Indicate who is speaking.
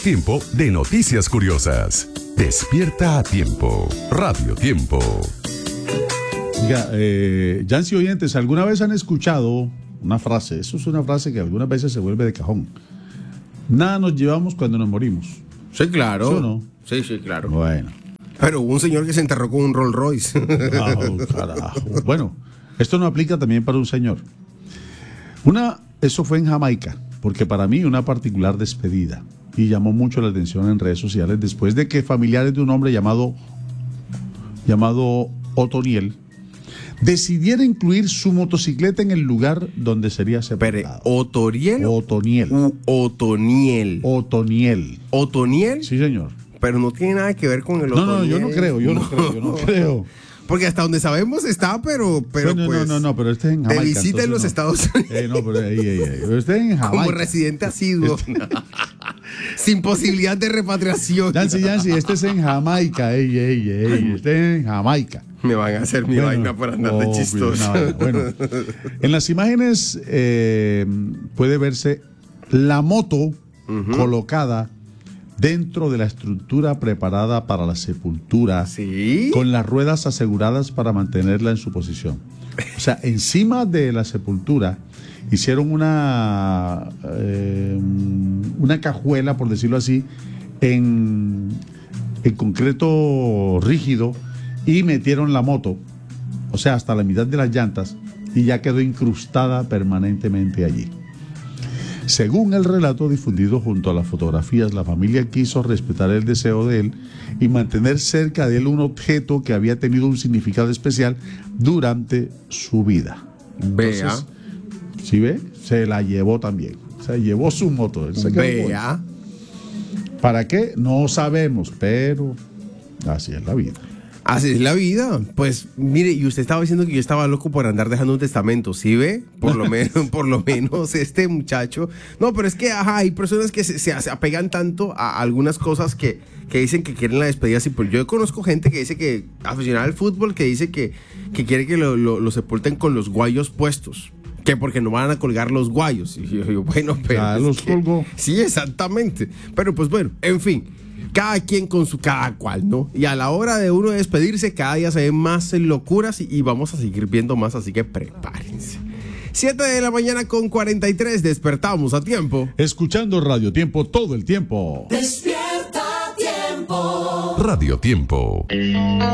Speaker 1: tiempo de noticias curiosas. Despierta a tiempo. Radio Tiempo.
Speaker 2: Oiga, Yancy oyentes, ¿alguna vez han escuchado una frase? Eso es una frase que algunas veces se vuelve de cajón. Nada nos llevamos cuando nos morimos.
Speaker 3: Sí, claro.
Speaker 2: ¿Sí o no?
Speaker 3: Sí, claro.
Speaker 2: Bueno.
Speaker 3: Pero hubo un señor que se enterró con un Rolls Royce.
Speaker 2: Carajo. Bueno, esto no aplica también para un señor. Eso fue en Jamaica, porque para mí una particular despedida, y llamó mucho la atención en redes sociales después de que familiares de un hombre llamado Otoniel decidiera incluir su motocicleta en el lugar donde sería sepultado.
Speaker 3: ¿Otoniel? ¿Otoniel?
Speaker 2: Sí, señor.
Speaker 3: Pero no tiene nada que ver con el Otoniel.
Speaker 2: No, yo no creo.
Speaker 3: Porque hasta donde sabemos está, pero
Speaker 2: pues, no, pero este es en Jamaica.
Speaker 3: De visita en los Estados Unidos.
Speaker 2: Pero este es en Jamaica.
Speaker 3: Como residente asiduo. Sin posibilidad de repatriación.
Speaker 2: Yancy, este es en Jamaica. Este es en Jamaica.
Speaker 3: Me van a hacer mi vaina por andar de chistoso.
Speaker 2: Bueno, en las imágenes puede verse la moto colocada dentro de la estructura preparada para la sepultura,
Speaker 3: ¿sí?,
Speaker 2: con las ruedas aseguradas para mantenerla en su posición. O sea, encima de la sepultura hicieron una cajuela, por decirlo así, en concreto rígido, y metieron la moto, o sea, hasta la mitad de las llantas, y ya quedó incrustada permanentemente allí. Según el relato difundido junto a las fotografías, la familia quiso respetar el deseo de él y mantener cerca de él un objeto que había tenido un significado especial durante su vida.
Speaker 3: Vea.
Speaker 2: ¿Sí ve? Se la llevó también. Se llevó su moto.
Speaker 3: Vea.
Speaker 2: ¿Para qué? No sabemos, pero así es la vida.
Speaker 3: Así es la vida. Pues mire, y usted estaba diciendo que yo estaba loco por andar dejando un testamento, ¿sí ve? Por lo menos este muchacho. No, pero es que hay personas que se apegan tanto a algunas cosas que dicen que quieren la despedida así. Pues yo conozco gente que dice que, aficionada al fútbol, que dice que quiere que lo sepulten con los guayos puestos. Que porque no van a colgar los guayos. Y yo bueno, pero
Speaker 2: ya los colgó.
Speaker 3: Sí, exactamente. Pero pues bueno, en fin. Cada quien con su cada cual, ¿no? Y a la hora de uno despedirse, cada día se ven más locuras y vamos a seguir viendo más, así que prepárense. 7:43 a.m, despertamos a tiempo.
Speaker 2: Escuchando Radio Tiempo todo el tiempo.
Speaker 1: Despierta a tiempo. Radio Tiempo.